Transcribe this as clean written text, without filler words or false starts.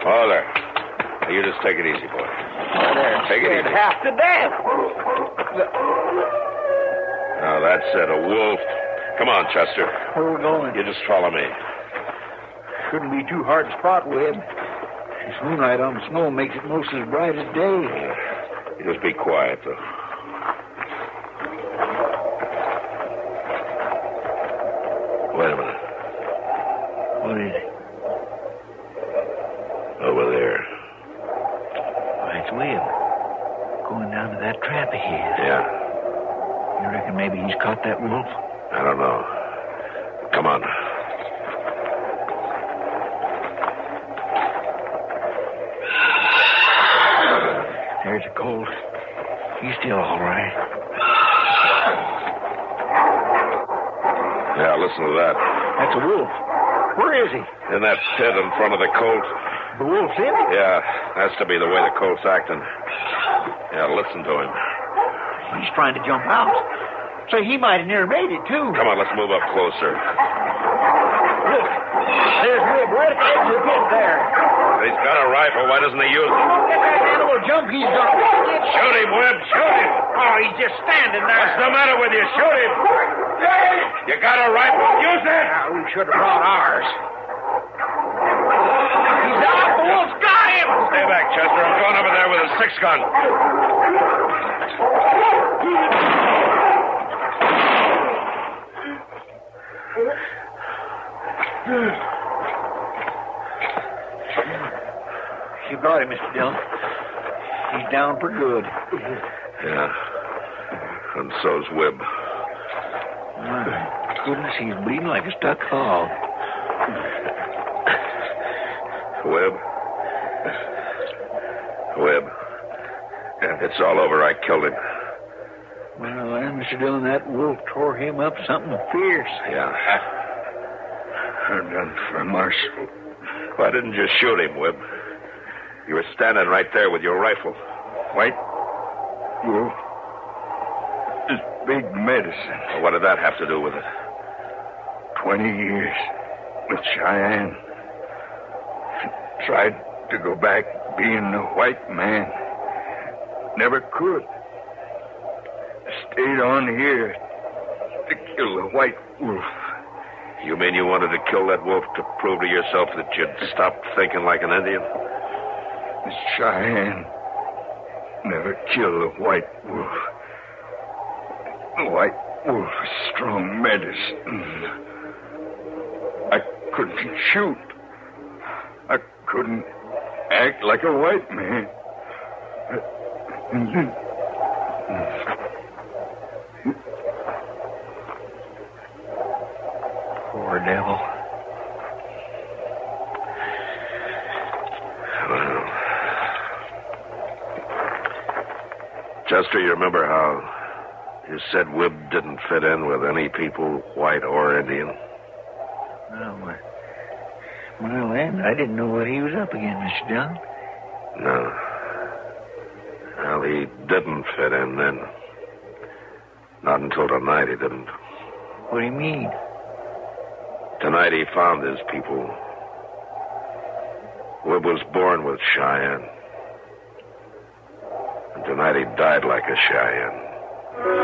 Oh, there. You just take it easy, boy. Oh, there. Take it easy. Half to death. Now, that's it. A wolf. Come on, Chester. Where are we going? You just follow me. Shouldn't be too hard to spot, Webb. This moonlight on the snow makes it most as bright as day. You just be quiet, though. Wait a minute. What is it? Over there. Why, it's Webb. Going down to that trap of his. Yeah. You reckon maybe he's caught that wolf? I don't know. Come on. There's a colt. He's still all right. Yeah, listen to that. That's a wolf. Where is he? In that pit in front of the colt. The wolf's in it? Yeah, has to be the way the colt's acting. Yeah, listen to him. He's trying to jump out. Say, he might have near made it, too. Come on, let's move up closer. Look, there's Webb right at the edge of the pit there. He's got a rifle. Why doesn't he use it? Look at that animal jump he's done. Shoot him, Webb. Shoot him. Oh, he's just standing there. What's the matter with you? Shoot him. You got a rifle? Use it. Now, we should have brought ours. He's out. The wolf's got him. Stay back, Chester. I'm going over there with a 6-gun. You got him, Mr. Dillon. He's down for good. Yeah. And so's Webb. My goodness, he's bleeding like a stuck hog. Webb. It's all over. I killed him. Well, then, Mr. Dillon, that wolf tore him up something fierce. Yeah. I'm done for Marshal. Why didn't you shoot him, Webb? You were standing right there with your rifle. White wolf is big medicine. Well, what did that have to do with it? 20 years with Cheyenne. Tried to go back being a white man. Never could. Stayed on here to kill the white wolf. You mean you wanted to kill that wolf to prove to yourself that you'd stopped thinking like an Indian? Miss Cheyenne never killed a white wolf. The white wolf is strong medicine. I couldn't shoot. I couldn't act like a white man. Poor devil. Well, Chester, you remember how you said Webb didn't fit in with any people, white or Indian? Well, then, I didn't know what he was up against, Mr. Dillon. No. Well, he didn't fit in then. Not until tonight he didn't. What do you mean? Tonight he found his people. Webb was born with Cheyenne. And tonight he died like a Cheyenne.